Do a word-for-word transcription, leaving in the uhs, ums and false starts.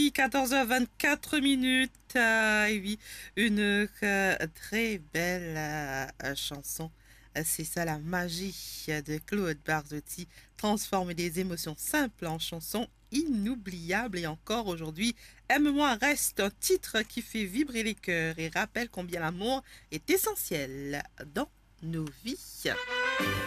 midi, quatorze heures vingt-quatre minutes. Euh, et oui, une euh, très belle euh, chanson. Euh, C'est ça la magie de Claude Barzotti. Transforme des émotions simples en chansons inoubliables. Et encore aujourd'hui, Aime-moi reste un titre qui fait vibrer les cœurs et rappelle combien l'amour est essentiel dans nos vies.